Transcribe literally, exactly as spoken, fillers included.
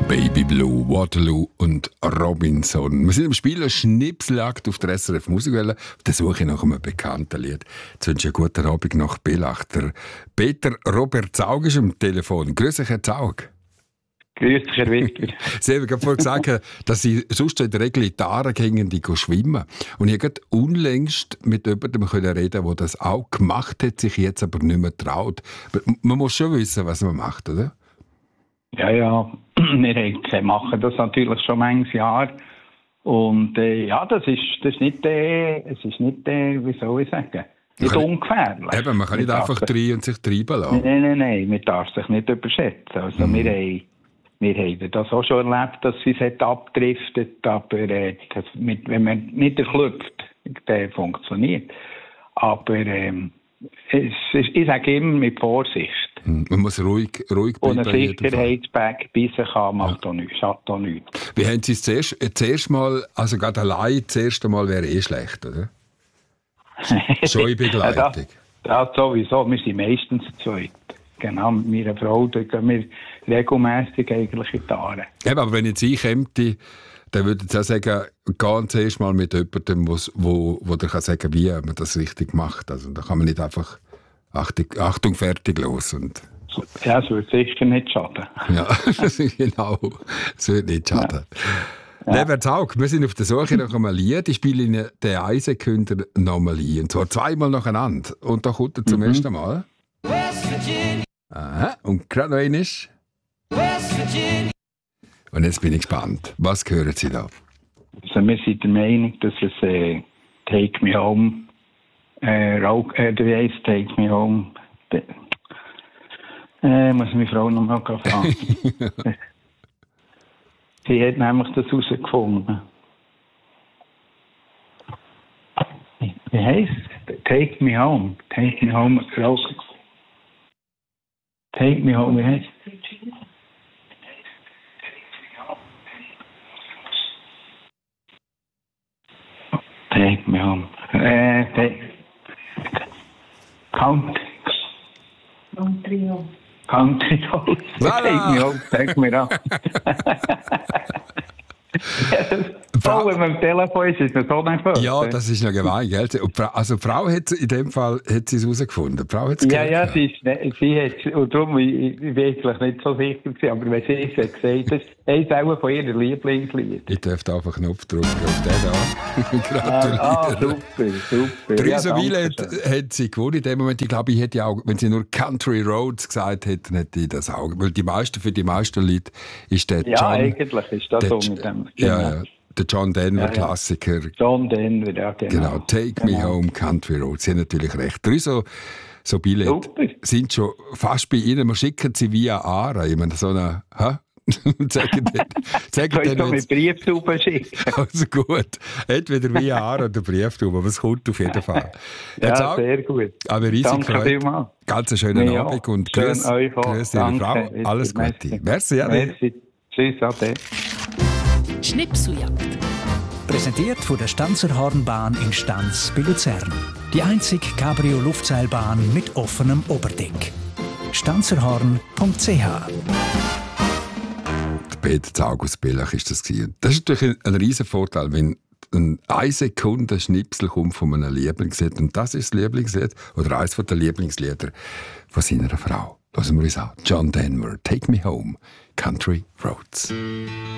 Baby Blue, Waterloo und Robinson. Wir sind im Spiel eine Schnipseljagd auf der S R F Musikwelle auf der Suche nach einem bekannten Lied. Jetzt wünsche ich einen guten Abend nach Bellach. Der Peter Robert Zaug ist am Telefon. Grüß dich, Herr Zaug. Grüß dich, Herr Wittger. Sie haben vorhin gesagt, dass Sie sonst in der Regel in die Aare gehen, die schwimmen. Und ich konnte unlängst mit jemandem reden, der das auch gemacht hat, sich jetzt aber nicht mehr traut. Man muss schon wissen, was man macht, oder? Ja, ja, wir machen das natürlich schon manches Jahr. Und äh, ja, das ist, das ist nicht, äh, es ist nicht äh, wie soll ich sagen, nicht man ungefährlich. Eben, man kann nicht einfach rein und sich treiben lassen. Nein, nein, nein, man darf sich nicht überschätzen. Also mhm. wir, haben, wir haben das auch schon erlebt, dass es hat abdriftet, aber äh, das mit, wenn man nicht erklüpft, dann funktioniert. Aber ähm, es ist, ich sage immer mit Vorsicht. Man muss ruhig, ruhig bleiben. Und ein Sicherheitsbag bissen kann, macht auch nichts, schadet auch nichts. Wie haben Sie es zuerst, zuerst mal, also gerade allein, das erste Mal wäre eh schlecht, oder? Schon in Begleitung. Ja, das, das sowieso, wir sind meistens zweit. Genau, mit meiner Frau, da gehen wir regelmässig eigentlich in die Aare. Eben, aber wenn jetzt ich käme, dann würde ich auch sagen, geh zuerst mal mit jemandem, wo, wo der kann sagen, wie man das richtig macht. Also da kann man nicht einfach Achtung, Achtung fertig los. Und ja, es würde sicher nicht schaden. Ja, genau, es würde nicht schaden. Ja. Ja. Lieber Zaug, wir sind auf der Suche nach einem Lied. Ich spiele Ihnen den Eisenkünder nochmal ein. Und zwar zweimal nacheinander. Und da kommt er zum mhm. ersten Mal. Aha. Und gerade noch einmal. Und jetzt bin ich gespannt. Was hören Sie da? Also wir sind der Meinung, dass es äh, Take Me Home, äh, Rauch, äh, wie heisst Take Me Home? De, äh, muss meine Frau noch mal fragen. Sie hat nämlich das herausgefunden. Wie heisst es? Take Me Home. Take Me Home, Rauch. Take Me Home, wie heisst es? Take me home. Äh, take. Country. Country home. Country home. Take me home. Take me home. Frau, wenn man am Telefon ist, ist das so einfach. Ja, das ist noch gemein, gell? Also die Frau hat in dem Fall hat sie es herausgefunden. Die Frau hat's ja, ja, sie, ist, sie hat und darum, ich, ich war eigentlich nicht so sicher gewesen, aber wenn sie es hat gesagt, das ist auch von ihren Lieblingslied. Ich dürfte einfach einen Knopf drücken auf den da. Gratuliere. Ah, super, super. Theresa Wieland hat sie gewonnen in dem Moment. Ich glaube, ich hätte auch, wenn sie nur Country Roads gesagt hätte, hätte ich das auch. Weil die meisten, für die meisten Leute ist der ja, John... Ja, eigentlich ist das so mit dem... Ja, ja. Der John Denver-Klassiker. Ja, ja. John Denver, ja, genau. Genau, Take genau. Me Home, Country Road. Sie haben natürlich recht. Drei so, so Billette sind schon fast bei Ihnen. Wir schicken sie via Aare. Ich meine, so eine... Hä? sagen Soll ich doch mit Brieftauben schicken? Also gut. Entweder via Aare oder Brieftauben, aber es kommt auf jeden Fall. Ja, auch, sehr gut. Aber riesig Danke vielmals. Ganz einen schönen ja, Abend und schön grüß, euch grüß Ihre Frau. Alles Gute. Merci, Ade. Merci. Tschüss, Ade. Schnipseljagd. Präsentiert von der Stanzer Hornbahn in Stanz bei Luzern. Die einzige Cabrio-Luftseilbahn mit offenem Oberdeck. stanzerhorn punkt c h Peter Zaug aus Bellach ist das gewesen. Das ist natürlich ein, ein riesen Vorteil, wenn ein eine Sekunde Schnipsel kommt von einem Lieblingslied. Und das ist das Lieblingslied oder eines der Lieblingslieder von seiner Frau. Hören wir uns an. John Denver, Take Me Home, Country Roads.